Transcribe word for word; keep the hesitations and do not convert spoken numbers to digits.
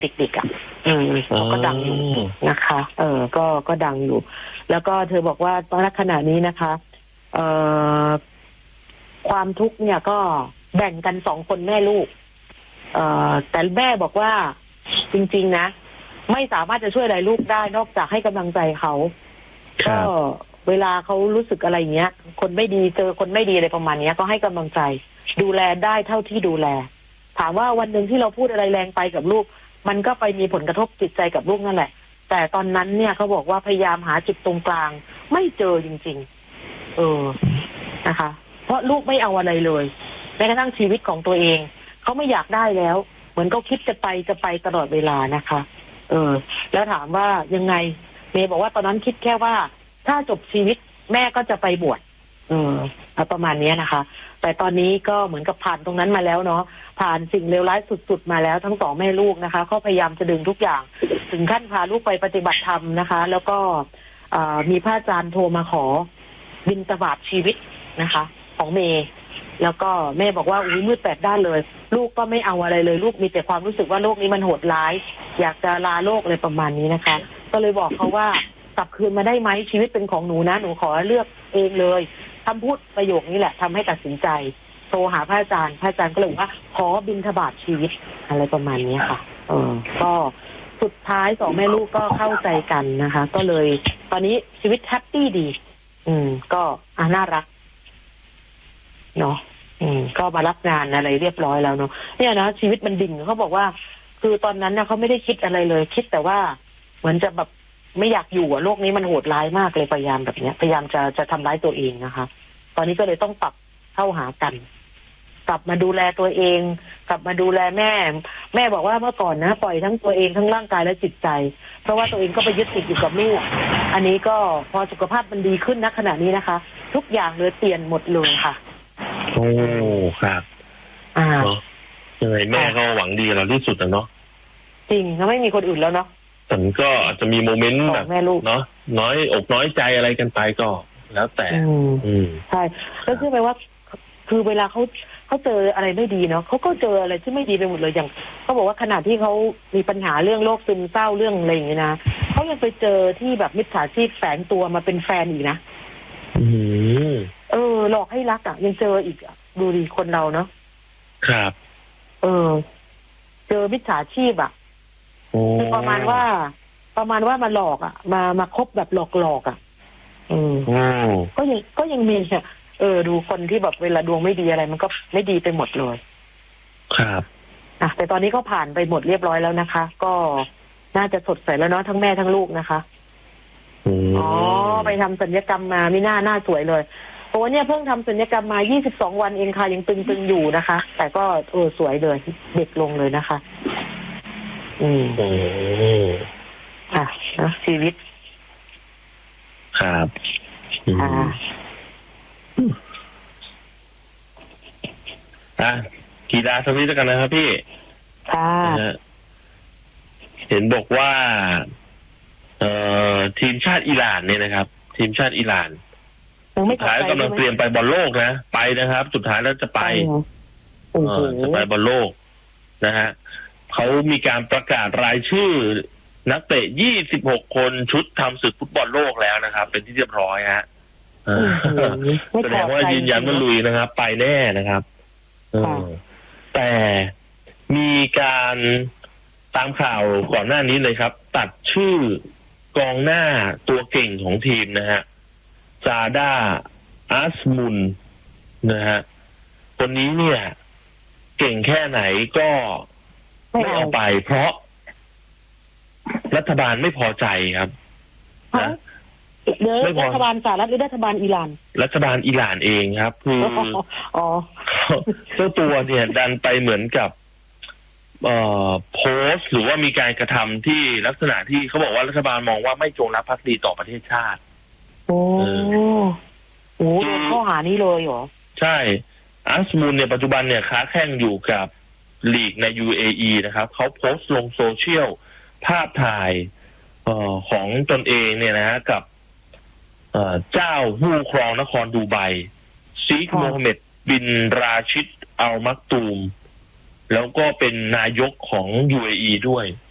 เด็กๆอ่ะอืมเขาก็ดังอยู่นะคะ เออก็ก็ดังอยู่ แล้วก็เธอบอกว่าตอนขณะนี้นะคะเอ่อความทุกข์เนี่ยก็แบ่งกันสองคนแม่ลูกเอ่อแต่แม่บอกว่าจริงๆนะไม่สามารถจะช่วยอะไรลูกได้นอกจากให้กำลังใจเขาก็เวลาเขารู้สึกอะไรเงี้ยคนไม่ดีเจอคนไม่ดีอะไรประมาณนี้ก็ให้กำลังใจดูแลได้เท่าที่ดูแลถามว่าวันหนึ่งที่เราพูดอะไรแรงไปกับลูกมันก็ไปมีผลกระทบจิตใจกับลูกนั่นแหละแต่ตอนนั้นเนี่ยเขาบอกว่าพยายามหาจุดตรงกลางไม่เจอจริงๆเออนะคะเพราะลูกไม่เอาอะไรเลยแม้กระทั่งชีวิตของตัวเองเขาไม่อยากได้แล้วเหมือนเขาคิดจะไปจะไปตลอดเวลานะคะเออแล้วถามว่ายังไงเมย์บอกว่าตอนนั้นคิดแค่ว่าถ้าจบชีวิตแม่ก็จะไปบวชเออประมาณนี้นะคะแต่ตอนนี้ก็เหมือนกับผ่านตรงนั้นมาแล้วเนาะผ่านสิ่งเลวร้ายสุดๆมาแล้วทั้งสองแม่ลูกนะคะก็พยายามจะดึงทุกอย่างถึงขั้นพาลูกไปปฏิบัติธรรมนะคะแล้วก็มีพระอาจารย์โทรมาขอบิณฑบาตชีวิตนะคะของเมย์แล้วก็แม่บอกว่าอุ้ยมืดแปดด้านเลยลูกก็ไม่เอาอะไรเลยลูกมีแต่ความรู้สึกว่าโลกนี้มันโหดร้ายอยากจะลาโลกอะไรประมาณนี้นะคะก็เลยบอกเขาว่ากลับคืนมาได้ไหมชีวิตเป็นของหนูนะหนูขอเลือกเองเลยคำพูดประโยคนี้แหละทำให้ตัดสินใจโทรหาพระอาจารย์พระอาจารย์ก็เลยบอกว่าขอบิณฑบาตชีวิตอะไรประมาณนี้ค่ะเออก็สุดท้ายสองแม่ลูกก็เข้าใจกันนะคะก็เลยตอนนี้ชีวิตแฮปปี้ดีอืมก็อ่าน่ารักเนาะอืมก็มารับงานอะไรเรียบร้อยแล้วเนาะเนี่ยนะชีวิตมันดิ่งเขาบอกว่าคือตอนนั้นนะเขาไม่ได้คิดอะไรเลยคิดแต่ว่าเหมือนจะแบบไม่อยากอยู่อะโลกนี้มันโหดร้ายมากเลยพยายามแบบเนี้ยพยายามจะจะทำร้ายตัวเองนะคะตอนนี้ก็เลยต้องปรับเข้าหากันกลับมาดูแลตัวเองกลับมาดูแลแม่แม่บอกว่าเมื่อก่อนนะปล่อยทั้งตัวเองทั้งร่างกายและจิตใจเพราะว่าตัวเองก็ไปยึดติดอยู่กับลูกอันนี้ก็พอสุขภาพมันดีขึ้นณขณะนี้นะคะทุกอย่างเลยเปลี่ยนหมดเลยค่ะโอ้ครับอ่ายังไงแม่ก็หวังดีกับเราที่สุดนะเนาะจริงก็ไม่มีคนอื่นแล้วเนาะแต่ก็อาจจะมีโมเมนต์แบบเนาะน้อยอกน้อยใจอะไรกันไปก็แล้วแต่อืมใช่แล้วคือหมายว่าคือเวลาเขาเขาเจออะไรไม่ดีเนาะเขาก็เจออะไรที่ไม่ดีไปหมดเลยอย่างเขาบอกว่าขณะที่เขามีปัญหาเรื่องโรคซึมเศร้าเรื่องอะไรอย่างเงี้ยนะเขายังไปเจอที่แบบมิจฉาชีพแฝงตัวมาเป็นแฟนอีกนะอืมเออหลอกให้รักอ่ะยังเจออีกอ่ะดูดิคนเราเนาะครับเออเจอมิจฉาชีพอ่ะคือประมาณว่าประมาณว่ามาหลอกอ่ะมามาคบแบบหลอกหลอกอ่ะอืมก็ยังก็ยังมีอ่ะเออดูคนที่แบบเวลาดวงไม่ดีอะไรมันก็ไม่ดีไปหมดเลยครับอ่ะแต่ตอนนี้ก็ผ่านไปหมดเรียบร้อยแล้วนะคะก็น่าจะสดใสแล้วเนาะทั้งแม่ทั้งลูกนะคะอ๋อไปทำศัลยกรรมมาไม่น่าหน้าสวยเลยโอ้เนี่ยเพิ่งทำศัลยกรรมมายี่สิบสองวันเองค่ะยังตึงๆอยู่นะคะแต่ก็เออสวยเลยเด็กลงเลยนะคะอืมค่ะนะชีวิตครับค่ะอ่ะกีฬาสวิตกันนะครับพี่ค่ะเห็นบอกว่าเอ่อทีมชาติอิหร่านเนี่ยนะครับทีมชาติอิหร่านสุดท้ายกำลังเตรียมไปบอลโลกนะไปนะครับสุดท้ายแล้วจะไปเออจะไปบอลโลกนะฮะเขามีการประกาศรายชื่อนักเตะยี่สิบหกคนชุดทำศึกฟุตบอลโลกแล้วนะครับเป็นที่เรียบร้อยฮะแสดงว่ายืนยันว่าลุยนะครับไปแน่นะครับแต่มีการตามข่าวก่อนหน้านี้เลยครับตัดชื่อกองหน้าตัวเก่งของทีมนะฮะซาดาอัสมุนนะฮะคนนี้เนี่ยเก่งแค่ไหนก็ไม่เอาไปเพราะรัฐบาลไม่พอใจครับนะเดี๋ยวรัฐบาลสหรัฐหรือรัฐบาลอิหร่านรัฐบาลอิหร่านเองครับคืออ๋อเจ้าตัวเนี่ยดันไปเหมือนกับเอ่อโพสต์หรือว่ามีการกระทำที่ลักษณะที่เขาบอกว่ารัฐบาลมองว่าไม่จงรักภักดีต่อประเทศชาติโอ้โหโดนข้อหานี้เลยเหรอใช่อัสมุนเนี่ยปัจจุบันเนี่ยค้าแข่งอยู่กับลีกใน ยู เอ อี นะครับเขาโพสต์ลงโซเชียลภาพถ่ายเอ่อของตนเองเนี่ยนะฮะกับเอ่อเจ้าผู้ครองนครดูไบชีคโมฮัมเหม็ดบินราชิดอัลมักตูมแล้วก็เป็นนายกของ ยู เอ อี ด้วย